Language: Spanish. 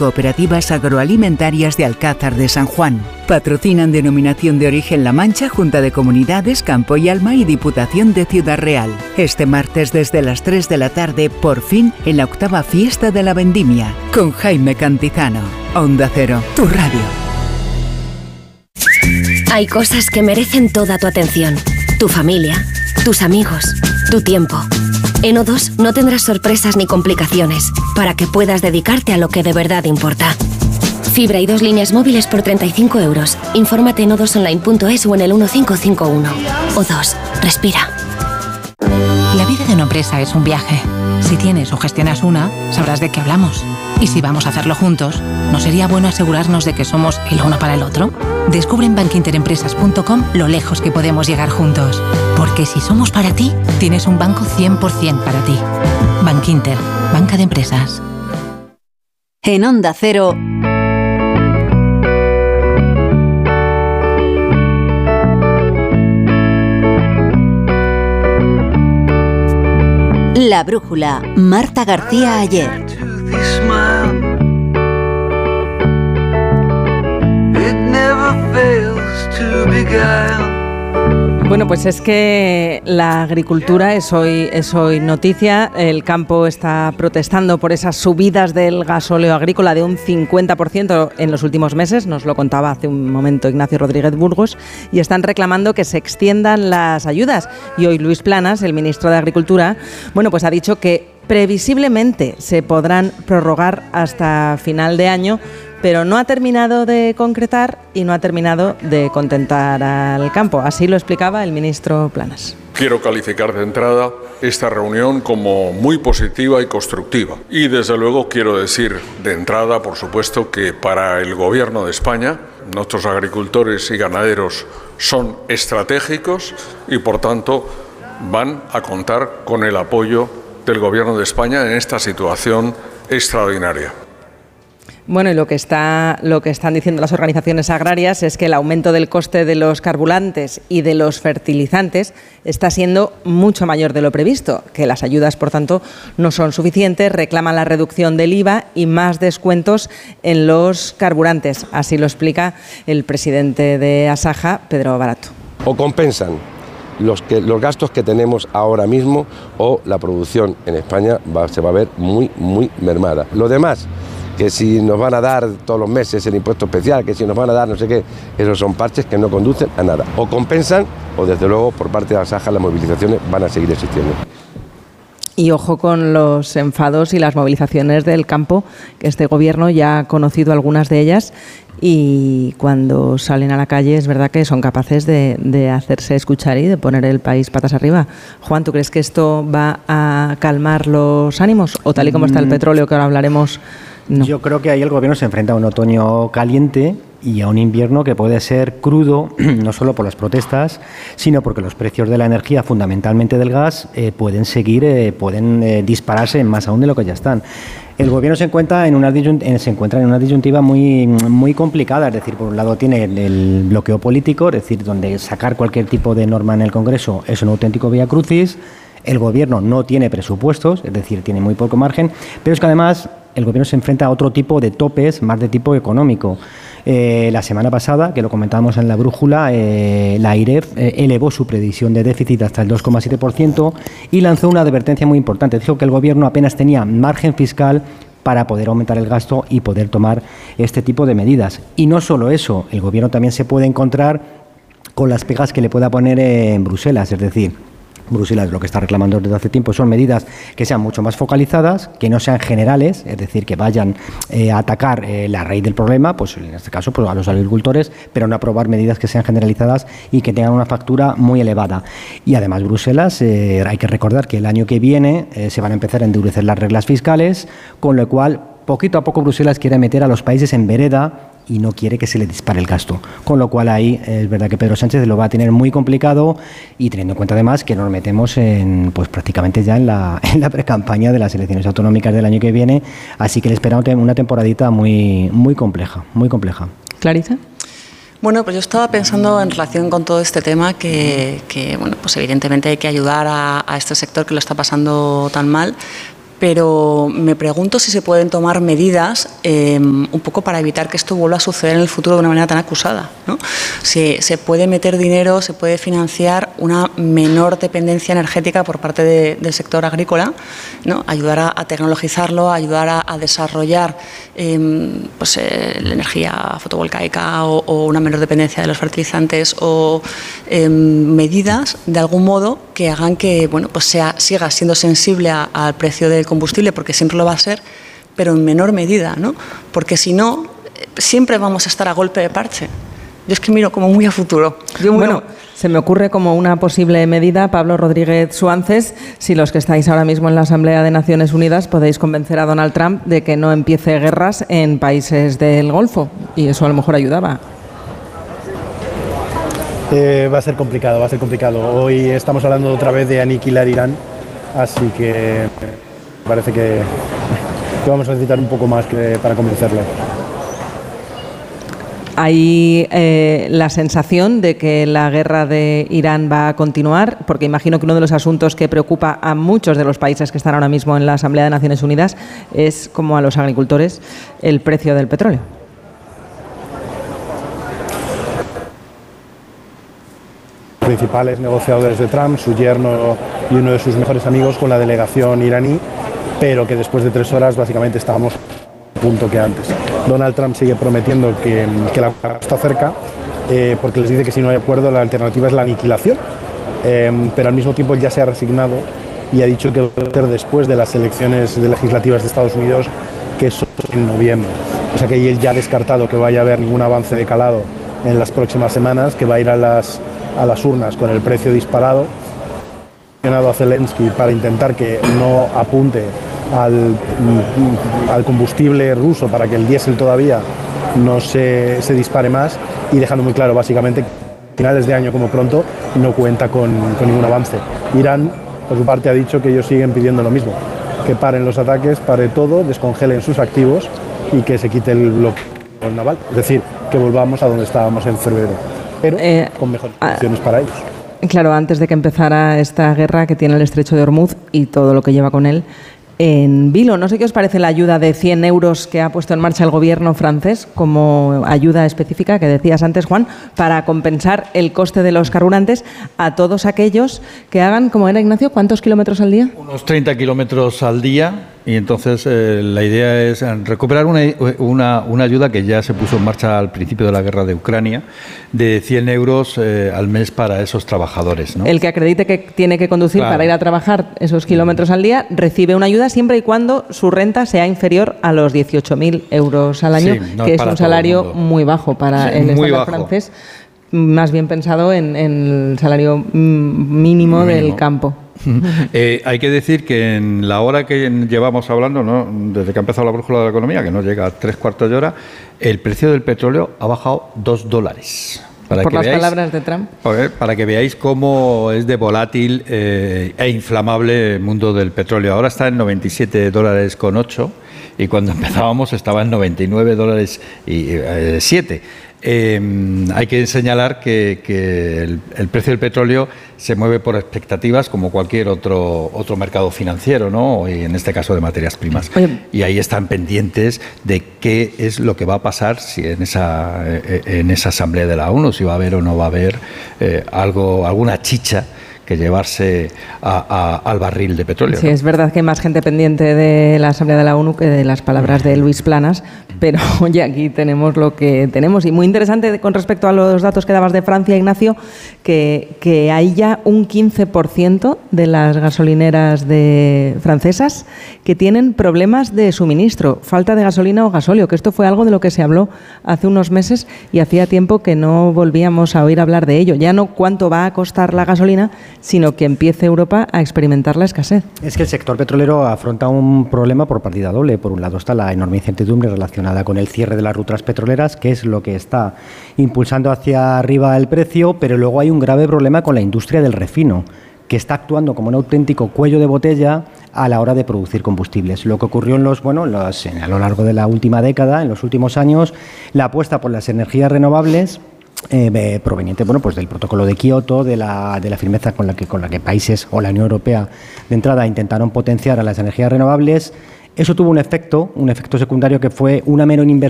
cooperativas agroalimentarias de Alcázar de San Juan. Patrocinan Denominación de Origen La Mancha, Junta de Comunidades, Campo y Alma y Diputación de Ciudad Real. Este martes desde las 3 de la tarde, por fin, en la 8ª Fiesta de la Vendimia, con Jaime Cantizano. Onda Cero, tu radio. Hay cosas que merecen toda tu atención. Tu familia, tus amigos, tu tiempo. En O2 no tendrás sorpresas ni complicaciones para que puedas dedicarte a lo que de verdad importa. Fibra y 2 líneas móviles por 35 €. Infórmate en o2online.es o en el 1551. O2. Respira. La vida de una empresa es un viaje. Si tienes o gestionas una, sabrás de qué hablamos. Y si vamos a hacerlo juntos, ¿no sería bueno asegurarnos de que somos el uno para el otro? Descubre en bankinterempresas.com lo lejos que podemos llegar juntos. Porque si somos para ti, tienes un banco 100% para ti. Bankinter, banca de empresas. En Onda Cero... La Brújula, Marta García Ayer. Bueno, pues es que la agricultura es hoy noticia. El campo está protestando por esas subidas del gasóleo agrícola de un 50% en los últimos meses, nos lo contaba hace un momento Ignacio Rodríguez Burgos, y están reclamando que se extiendan las ayudas. Y hoy Luis Planas, el ministro de Agricultura, bueno, pues ha dicho que previsiblemente se podrán prorrogar hasta final de año, pero no ha terminado de concretar y no ha terminado de contentar al campo. Así lo explicaba el ministro Planas. Quiero calificar de entrada esta reunión como muy positiva y constructiva. Y desde luego quiero decir de entrada, por supuesto, que para el Gobierno de España, nuestros agricultores y ganaderos son estratégicos y, por tanto, van a contar con el apoyo del Gobierno de España en esta situación extraordinaria. Bueno, y lo que están diciendo las organizaciones agrarias es que el aumento del coste de los carburantes y de los fertilizantes está siendo mucho mayor de lo previsto, que las ayudas, por tanto, no son suficientes, reclaman la reducción del IVA y más descuentos en los carburantes. Así lo explica el presidente de Asaja, Pedro Barato. O compensan los gastos que tenemos ahora mismo, o la producción en España se va a ver muy mermada. Lo demás, que si nos van a dar todos los meses el impuesto especial, que si nos van a dar no sé qué, esos son parches que no conducen a nada. O compensan, o desde luego por parte de Asaja las movilizaciones van a seguir existiendo. Y ojo con los enfados y las movilizaciones del campo, que este gobierno ya ha conocido algunas de ellas, y cuando salen a la calle es verdad que son capaces de hacerse escuchar y de poner el país patas arriba. Juan, ¿tú crees que esto va a calmar los ánimos? ¿O tal y como está el petróleo, que ahora hablaremos? No. Yo creo que ahí el gobierno se enfrenta a un otoño caliente y a un invierno que puede ser crudo, no solo por las protestas, sino porque los precios de la energía, fundamentalmente del gas, pueden dispararse más aún de lo que ya están. El gobierno se encuentra en una disyuntiva muy complicada, es decir, por un lado tiene el bloqueo político, es decir, donde sacar cualquier tipo de norma en el Congreso es un auténtico viacrucis. El gobierno no tiene presupuestos, es decir, tiene muy poco margen, pero es que además el gobierno se enfrenta a otro tipo de topes, más de tipo económico. La semana pasada, que lo comentábamos en la brújula, la AIREF elevó su previsión de déficit hasta el 2,7% y lanzó una advertencia muy importante. Dijo que el gobierno apenas tenía margen fiscal para poder aumentar el gasto y poder tomar este tipo de medidas. Y no solo eso, el gobierno también se puede encontrar con las pegas que le pueda poner en Bruselas, es decir, Bruselas lo que está reclamando desde hace tiempo son medidas que sean mucho más focalizadas, que no sean generales, es decir, que vayan a atacar la raíz del problema, pues en este caso pues a los agricultores, pero no aprobar medidas que sean generalizadas y que tengan una factura muy elevada. Y además Bruselas, hay que recordar que el año que viene se van a empezar a endurecer las reglas fiscales, con lo cual poquito a poco Bruselas quiere meter a los países en vereda y no quiere que se le dispare el gasto. Con lo cual ahí es verdad que Pedro Sánchez lo va a tener muy complicado, y teniendo en cuenta además que nos metemos pues prácticamente ya en la precampaña de las elecciones autonómicas del año que viene, así que le espera una temporadita muy compleja, muy compleja. ¿Clarisa? Bueno, pues yo estaba pensando en relación con todo este tema que bueno, pues evidentemente hay que ayudar a este sector que lo está pasando tan mal, pero me pregunto si se pueden tomar medidas un poco para evitar que esto vuelva a suceder en el futuro de una manera tan acusada, ¿no? Si se puede meter dinero, se puede financiar una menor dependencia energética por parte del sector agrícola, ¿no? Ayudar a tecnologizarlo, ayudar a desarrollar la energía fotovoltaica o una menor dependencia de los fertilizantes o medidas de algún modo que hagan que siga siendo sensible al precio del combustible, porque siempre lo va a ser, pero en menor medida, ¿no? Porque si no, siempre vamos a estar a golpe de parche. Yo es que miro como muy a futuro. Se me ocurre como una posible medida, Pablo Rodríguez Suances, si los que estáis ahora mismo en la Asamblea de Naciones Unidas podéis convencer a Donald Trump de que no empiece guerras en países del Golfo, y eso a lo mejor ayudaba. Va a ser complicado, Hoy estamos hablando otra vez de aniquilar Irán, así que parece que vamos a necesitar un poco más para convencerlo. Hay la sensación de que la guerra de Irán va a continuar, porque imagino que uno de los asuntos que preocupa a muchos de los países que están ahora mismo en la Asamblea de Naciones Unidas es, como a los agricultores, el precio del petróleo. Principales negociadores de Trump, su yerno y uno de sus mejores amigos con la delegación iraní, pero que después de 3 horas básicamente estábamos al punto que antes. Donald Trump sigue prometiendo que la guerra está cerca, porque les dice que si no hay acuerdo la alternativa es la aniquilación, pero al mismo tiempo ya se ha resignado y ha dicho que va a ser después de las elecciones legislativas de Estados Unidos, que son en noviembre. O sea que él ya ha descartado que vaya a haber ningún avance de calado en las próximas semanas, que va a ir a las urnas con el precio disparado. Ha mencionado a Zelensky para intentar que no apunte al combustible ruso, para que el diésel todavía no se dispare más, y dejando muy claro básicamente que a finales de año como pronto no cuenta con ningún avance. Irán, por su parte, ha dicho que ellos siguen pidiendo lo mismo, que paren los ataques, pare todo, descongelen sus activos y que se quite el bloqueo naval, es decir, que volvamos a donde estábamos en febrero, pero con mejores condiciones para ellos. Claro, antes de que empezara esta guerra que tiene el estrecho de Hormuz y todo lo que lleva con él, en vilo, no sé qué os parece la ayuda de 100 euros que ha puesto en marcha el gobierno francés como ayuda específica, que decías antes, Juan, para compensar el coste de los carburantes a todos aquellos que hagan, como era, Ignacio, ¿cuántos kilómetros al día? Unos 30 kilómetros al día. Y entonces la idea es recuperar una ayuda que ya se puso en marcha al principio de la guerra de Ucrania, de 100 euros al mes para esos trabajadores, ¿no? El que acredite que tiene que conducir para ir a trabajar esos kilómetros al día recibe una ayuda siempre y cuando su renta sea inferior a los 18.000 euros al año, que es un salario muy bajo para el estándar francés, más bien pensado en el salario mínimo del campo. Hay que decir que en la hora que llevamos hablando, ¿no?, desde que ha empezado la brújula de la economía, que no llega a 3/4 de hora, el precio del petróleo ha bajado $2. Por las palabras de Trump. Para que veáis cómo es de volátil e inflamable el mundo del petróleo. Ahora está en $97.08 y cuando empezábamos estaba en $99.07. Hay que señalar que el precio del petróleo se mueve por expectativas como cualquier otro mercado financiero, ¿no? Y en este caso de materias primas. Y ahí están pendientes de qué es lo que va a pasar si en esa asamblea de la ONU, si va a haber o no va a haber alguna chicha que llevarse al barril de petróleo. Sí, ¿no? Es verdad que hay más gente pendiente de la Asamblea de la ONU que de las palabras de Luis Planas, pero oye, aquí tenemos lo que tenemos. Y muy interesante con respecto a los datos que dabas de Francia, Ignacio, que hay ya un 15% de las gasolineras francesas que tienen problemas de suministro, falta de gasolina o gasóleo, que esto fue algo de lo que se habló hace unos meses y hacía tiempo que no volvíamos a oír hablar de ello. Ya no cuánto va a costar la gasolina, sino que empiece Europa a experimentar la escasez. Es que el sector petrolero afronta un problema por partida doble. Por un lado está la enorme incertidumbre relacionada con el cierre de las rutas petroleras, que es lo que está impulsando hacia arriba el precio, pero luego hay un grave problema con la industria del refino, que está actuando como un auténtico cuello de botella a la hora de producir combustibles. Lo que ocurrió a lo largo de la última década, en los últimos años, la apuesta por las energías renovables proveniente pues del protocolo de Kioto, de la firmeza con la que países o la Unión Europea de entrada intentaron potenciar a las energías renovables. Eso tuvo un efecto secundario que fue una menor inversión